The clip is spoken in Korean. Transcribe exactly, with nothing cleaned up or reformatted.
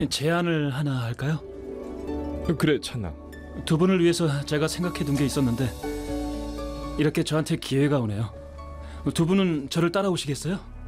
제안을 하나 할까요? 그래, 찬나. 두 분을 위해서 제가 생각해둔 게 있었는데 이렇게 저한테 기회가 오네요. 두 분은 저를 따라오시겠어요?